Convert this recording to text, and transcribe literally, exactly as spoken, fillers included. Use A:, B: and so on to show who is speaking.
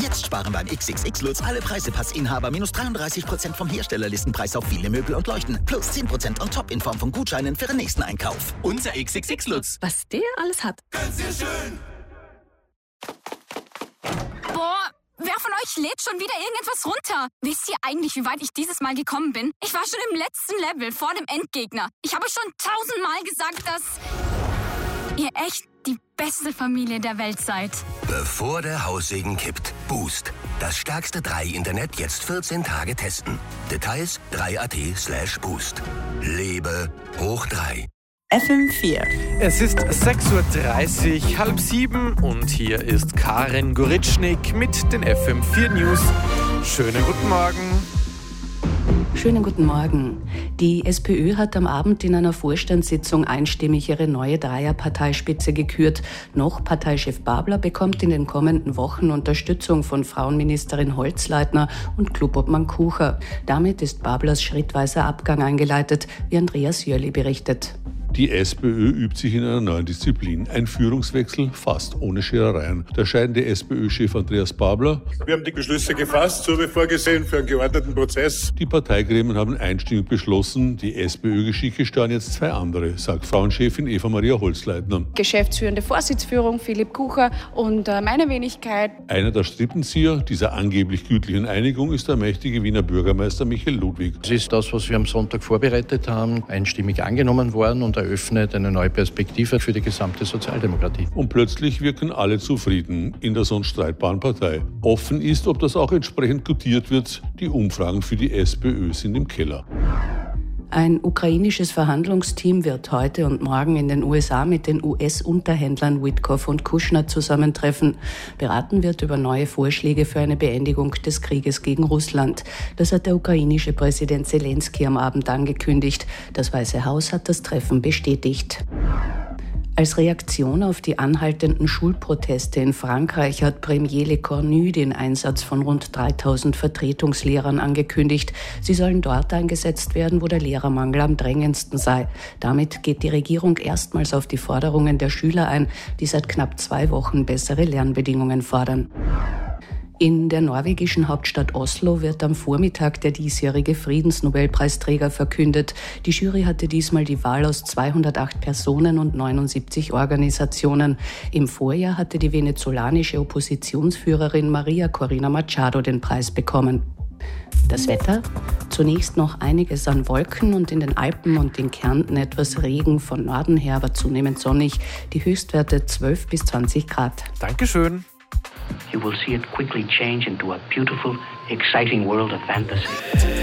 A: Jetzt sparen beim X X X Lutz alle Preisepassinhaber minus dreiunddreißig Prozent vom Herstellerlistenpreis auf viele Möbel und Leuchten. Plus zehn Prozent on top in Form von Gutscheinen für den nächsten Einkauf. Unser X X X Lutz.
B: Was der alles hat.
C: Ganz sehr schön.
D: Boah, wer von euch lädt schon wieder irgendetwas runter? Wisst ihr eigentlich, wie weit ich dieses Mal gekommen bin? Ich war schon im letzten Level vor dem Endgegner. Ich habe schon tausendmal gesagt, dass ihr echt die beste Familie der Welt seid.
E: Bevor der Haussegen kippt. Boost. Das stärkste drei Internet jetzt vierzehn Tage testen. Details drei punkt at slash boost. Lebe hoch drei.
F: F M vier.
G: Es ist sechs Uhr dreißig, halb sieben und hier ist Karin Goritschnik mit den F M vier News. Schönen guten Morgen.
F: Schönen guten Morgen. Die SPÖ hat am Abend in einer Vorstandssitzung einstimmig ihre neue Dreierparteispitze gekürt. Noch Parteichef Babler bekommt in den kommenden Wochen Unterstützung von Frauenministerin Holzleitner und Klubobmann Kucher. Damit ist Bablers schrittweiser Abgang eingeleitet, wie Andreas Jöli berichtet.
H: Die SPÖ übt sich in einer neuen Disziplin. Ein Führungswechsel fast ohne Scherereien. Der scheidende SPÖ-Chef Andreas Babler.
I: Wir haben die Beschlüsse gefasst, so wie vorgesehen, für einen geordneten Prozess.
H: Die Parteigremien haben einstimmig beschlossen, die SPÖ-Geschicke steuern jetzt zwei andere, sagt Frauenchefin Eva-Maria Holzleitner.
J: Geschäftsführende Vorsitzführung Philipp Kucher und meine Wenigkeit.
H: Einer der Strippenzieher dieser angeblich gütlichen Einigung ist der mächtige Wiener Bürgermeister Michael Ludwig.
K: Das ist das, was wir am Sonntag vorbereitet haben, einstimmig angenommen worden und eröffnet eine neue Perspektive für die gesamte Sozialdemokratie.
H: Und plötzlich wirken alle zufrieden in der sonst streitbaren Partei. Offen ist, ob das auch entsprechend gutiert wird. Die Umfragen für die SPÖ sind im Keller.
F: Ein ukrainisches Verhandlungsteam wird heute und morgen in den U S A mit den U S-Unterhändlern Witkoff und Kushner zusammentreffen. Beraten wird über neue Vorschläge für eine Beendigung des Krieges gegen Russland. Das hat der ukrainische Präsident Zelensky am Abend angekündigt. Das Weiße Haus hat das Treffen bestätigt. Als Reaktion auf die anhaltenden Schulproteste in Frankreich hat Premier Le Cornu den Einsatz von rund dreitausend Vertretungslehrern angekündigt. Sie sollen dort eingesetzt werden, wo der Lehrermangel am drängendsten sei. Damit geht die Regierung erstmals auf die Forderungen der Schüler ein, die seit knapp zwei Wochen bessere Lernbedingungen fordern. In der norwegischen Hauptstadt Oslo wird am Vormittag der diesjährige Friedensnobelpreisträger verkündet. Die Jury hatte diesmal die Wahl aus zweihundertacht Personen und neunundsiebzig Organisationen. Im Vorjahr hatte die venezolanische Oppositionsführerin Maria Corina Machado den Preis bekommen. Das Wetter? Zunächst noch einiges an Wolken und in den Alpen und in Kärnten etwas Regen, von Norden her aber zunehmend sonnig. Die Höchstwerte zwölf bis zwanzig Grad.
G: Dankeschön.
L: You will see it quickly change into a beautiful, exciting world of fantasy.